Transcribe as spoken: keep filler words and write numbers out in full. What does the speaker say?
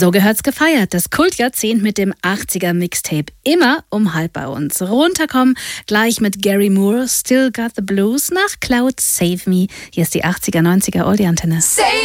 So gehört's gefeiert. Das Kultjahrzehnt mit dem achtziger-Mixtape. Immer um halb bei uns. Runterkommen gleich mit Gary Moore, Still Got the Blues nach Cloud Save Me. Hier ist die achtziger, neunziger Oldie-Antenne.